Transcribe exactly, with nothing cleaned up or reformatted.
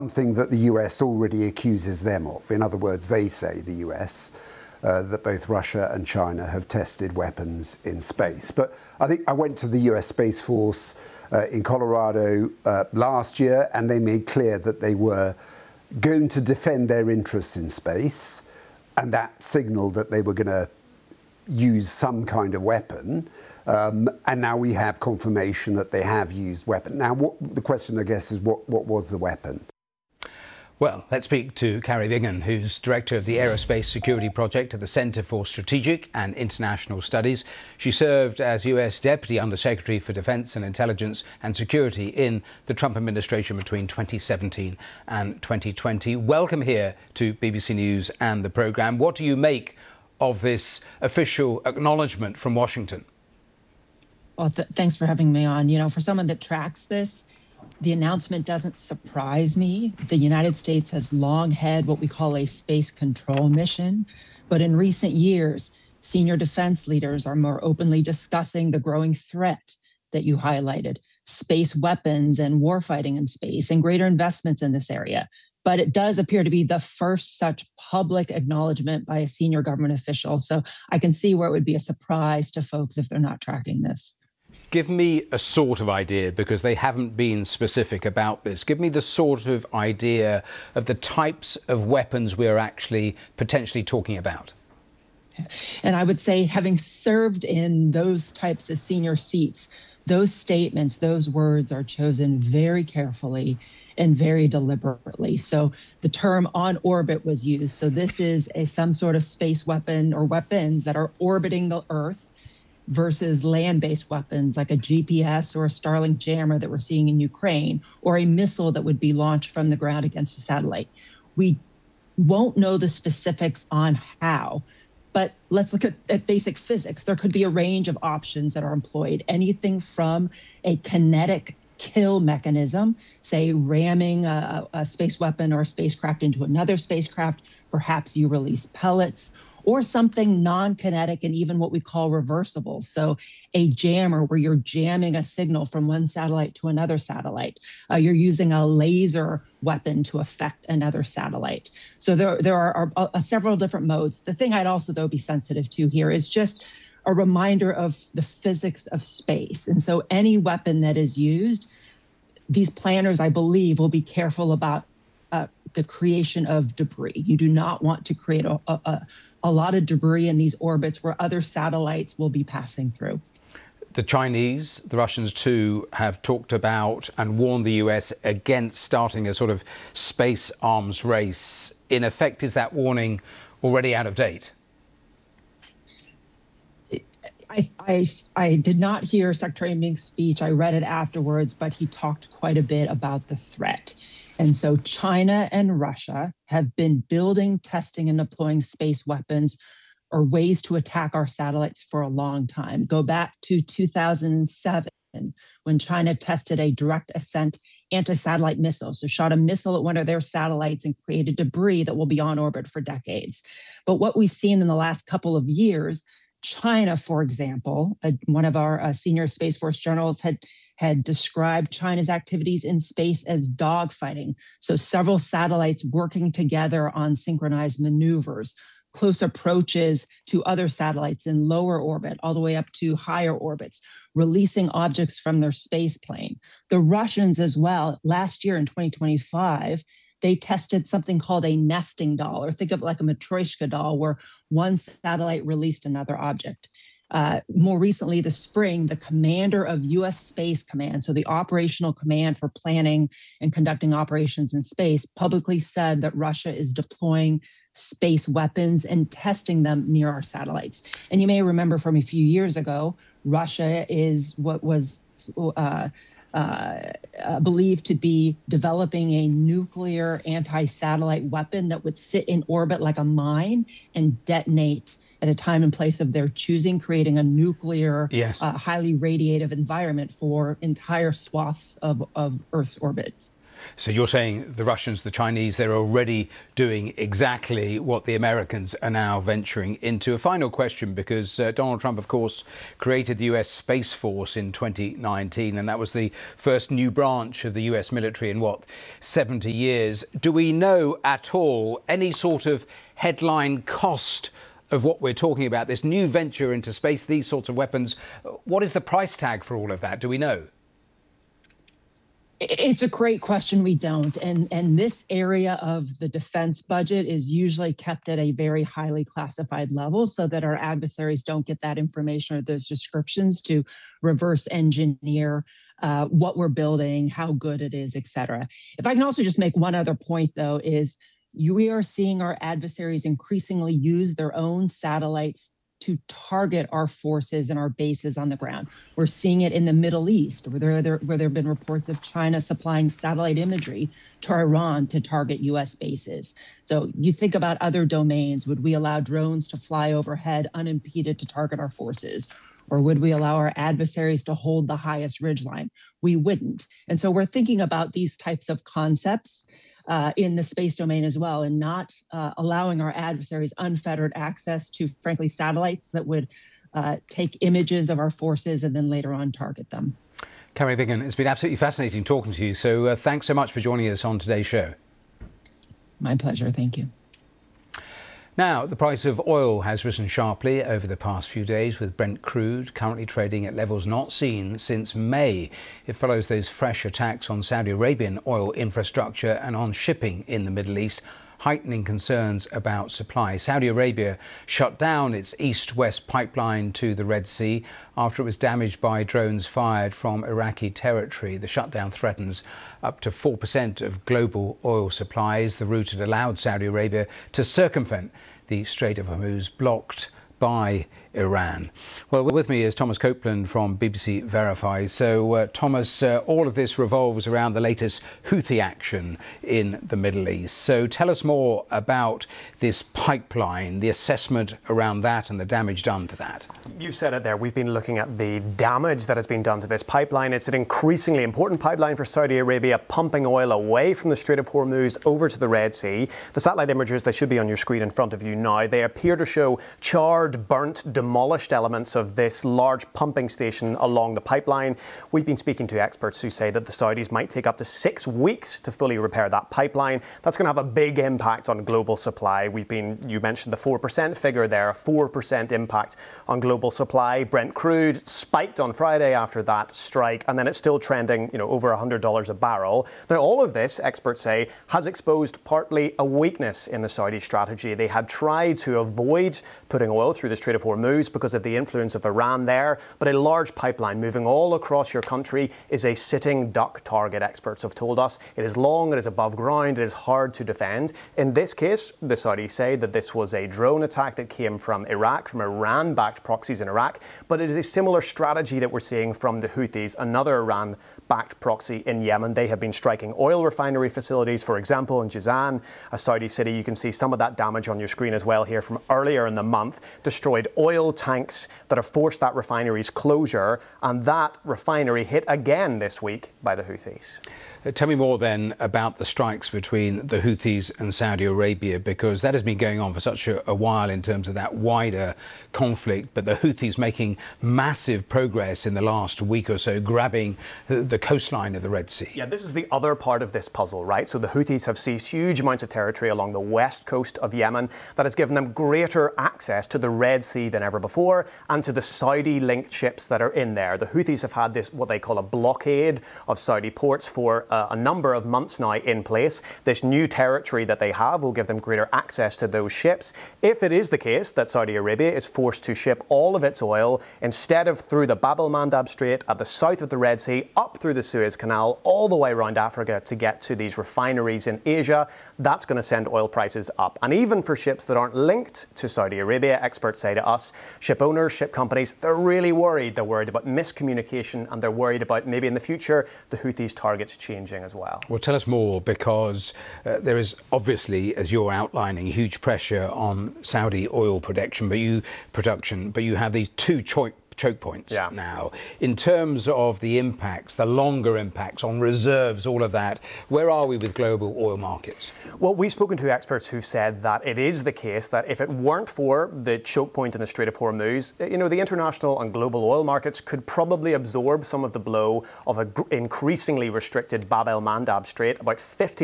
Something that the U S already accuses them of. In other words, they say, the U S, uh, that both Russia and China have tested weapons in space. But I think I went to the U S Space Force uh, in Colorado uh, last year, and they made clear that they were going to defend their interests in space, and that signaled that they were going to use some kind of weapon. Um, and now we have confirmation that they have used weapon. Now, what, the question, I guess, is what, what was the weapon? Well, let's speak to Carrie Bingham, who's director of the Aerospace Security Project at the Center for Strategic and International Studies. She served as U S Deputy Undersecretary for Defense and Intelligence and Security in the Trump administration between twenty seventeen and twenty twenty. Welcome here to B B C News and the programme. What do you make of this official acknowledgement from Washington? Well, th thanks for having me on. You know, for someone that tracks this, the announcement doesn't surprise me. The United States has long had what we call a space control mission, but in recent years, senior defense leaders are more openly discussing the growing threat that you highlighted, space weapons and warfighting in space and greater investments in this area. But it does appear to be the first such public acknowledgement by a senior government official. So I can see where it would be a surprise to folks if they're not tracking this. Give me a sort of idea, because they haven't been specific about this. Give me the sort of idea of the types of weapons we're actually potentially talking about. And I would say, having served in those types of senior seats, those statements, those words are chosen very carefully and very deliberately. So the term on orbit was used. So this is a some sort of space weapon or weapons that are orbiting the Earth, versus land-based weapons like a G P S or a Starlink jammer that we're seeing in Ukraine, or a missile that would be launched from the ground against a satellite. We won't know the specifics on how, but let's look at, at basic physics. There could be a range of options that are employed, anything from a kinetic kill mechanism, say ramming a, a space weapon or a spacecraft into another spacecraft, perhaps you release pellets, or something non-kinetic and even what we call reversible. So a jammer where you're jamming a signal from one satellite to another satellite. Uh, you're using a laser weapon to affect another satellite. So there, there are, are uh, several different modes. The thing I'd also, though, be sensitive to here is just a reminder of the physics of space. And so any weapon that is used, these planners, I believe, will be careful about uh, the creation of debris. You do not want to create a, a, a lot of debris in these orbits where other satellites will be passing through. The Chinese, the Russians too, have talked about and warned the U S against starting a sort of space arms race. In effect, is that warning already out of date? I, I, I did not hear Secretary Ming's speech. I read it afterwards, but he talked quite a bit about the threat. And so China and Russia have been building, testing, and deploying space weapons or ways to attack our satellites for a long time. Go back to two thousand seven, when China tested a direct ascent anti-satellite missile. So shot a missile at one of their satellites and created debris that will be on orbit for decades. But what we've seen in the last couple of years, China, for example, uh, one of our uh, senior Space Force generals had, had described China's activities in space as dogfighting. So several satellites working together on synchronized maneuvers, close approaches to other satellites in lower orbit, all the way up to higher orbits, releasing objects from their space plane. The Russians as well, last year in twenty twenty-five, they tested something called a nesting doll, or think of it like a Matryoshka doll, where one satellite released another object. Uh, more recently this spring, the commander of U S Space Command, so the operational command for planning and conducting operations in space, publicly said that Russia is deploying space weapons and testing them near our satellites. And you may remember from a few years ago, Russia is what was uh, Uh, uh, believed to be developing a nuclear anti-satellite weapon that would sit in orbit like a mine and detonate at a time and place of their choosing, creating a nuclear, yes. uh, highly radiative environment for entire swaths of, of Earth's orbit. So you're saying the Russians, the Chinese, they're already doing exactly what the Americans are now venturing into. A final question, because uh, Donald Trump, of course, created the U S Space Force in twenty nineteen, and that was the first new branch of the U S military in, what, seventy years. Do we know at all any sort of headline cost of what we're talking about, this new venture into space, these sorts of weapons? What is the price tag for all of that? Do we know? It's a great question. We don't. And, and this area of the defense budget is usually kept at a very highly classified level so that our adversaries don't get that information or those descriptions to reverse engineer uh, what we're building, how good it is, et cetera. If I can also just make one other point, though, is we are seeing our adversaries increasingly use their own satellites to target our forces and our bases on the ground. We're seeing it in the Middle East, where there, there, where there have been reports of China supplying satellite imagery to Iran to target U S bases. So you think about other domains. Would we allow drones to fly overhead unimpeded to target our forces? Or would we allow our adversaries to hold the highest ridgeline? We wouldn't. And so we're thinking about these types of concepts uh, in the space domain as well, and not uh, allowing our adversaries unfettered access to, frankly, satellites that would uh, take images of our forces and then later on target them. Carrie Biggin, it's been absolutely fascinating talking to you. So uh, thanks so much for joining us on today's show. My pleasure. Thank you. Now, the price of oil has risen sharply over the past few days, with Brent crude currently trading at levels not seen since May. It follows those fresh attacks on Saudi Arabian oil infrastructure and on shipping in the Middle East, heightening concerns about supply. Saudi Arabia shut down its east-west pipeline to the Red Sea after it was damaged by drones fired from Iraqi territory. The shutdown threatens up to four percent of global oil supplies. The route had allowed Saudi Arabia to circumvent the Strait of Hormuz, blocked by Iran. Well, with me is Thomas Copeland from B B C Verify. So, uh, Thomas, uh, all of this revolves around the latest Houthi action in the Middle East. So tell us more about this pipeline, the assessment around that and the damage done to that. You've said it there. We've been looking at the damage that has been done to this pipeline. It's an increasingly important pipeline for Saudi Arabia, pumping oil away from the Strait of Hormuz over to the Red Sea. The satellite images, they should be on your screen in front of you now. They appear to show charred, burnt, demolished elements of this large pumping station along the pipeline. We've been speaking to experts who say that the Saudis might take up to six weeks to fully repair that pipeline. That's going to have a big impact on global supply. We've been, you mentioned the four percent figure there, a four percent impact on global supply. Brent crude spiked on Friday after that strike, and then it's still trending, you know, over one hundred dollars a barrel. Now, all of this, experts say, has exposed partly a weakness in the Saudi strategy. They had tried to avoid putting oil through the Strait of Hormuz because of the influence of Iran there, but a large pipeline moving all across your country is a sitting duck target, experts have told us. It is long, it is above ground, it is hard to defend. In this case, the Saudis say that this was a drone attack that came from Iraq, from Iran-backed proxies in Iraq, but it is a similar strategy that we're seeing from the Houthis, another Iran-backed proxy in Yemen. They have been striking oil refinery facilities, for example, in Jazan, a Saudi city. You can see some of that damage on your screen as well here from earlier in the month. Destroyed oil tanks that have forced that refinery's closure, and that refinery hit again this week by the Houthis. Uh, tell me more then about the strikes between the Houthis and Saudi Arabia, because that has been going on for such a, a while in terms of that wider conflict, but the Houthis making massive progress in the last week or so, grabbing the, the coastline of the Red Sea. Yeah, this is the other part of this puzzle, right? So the Houthis have seized huge amounts of territory along the west coast of Yemen that has given them greater access to the Red Sea than ever before, and to the Saudi-linked ships that are in there. The Houthis have had this, what they call a blockade of Saudi ports for uh, a number of months now in place. This new territory that they have will give them greater access to those ships. If it is the case that Saudi Arabia is forced to ship all of its oil, instead of through the Bab el-Mandab Strait at the south of the Red Sea, up through the Suez Canal, all the way around Africa to get to these refineries in Asia, that's going to send oil prices up. And even for ships that aren't linked to Saudi Arabia, experts say to us, ship owners, ship companies, they're really worried. They're worried about miscommunication, and they're worried about maybe in the future the Houthis' targets changing as well. Well, tell us more, because uh, there is obviously, as you're outlining, huge pressure on Saudi oil production, but you production, but you have these two choice choke points yeah. now. In terms of the impacts, the longer impacts on reserves, all of that, where are we with global oil markets? Well, we've spoken to experts who said that it is the case that if it weren't for the choke point in the Strait of Hormuz, you know, the international and global oil markets could probably absorb some of the blow of an increasingly restricted Bab el Mandab Strait. About fifty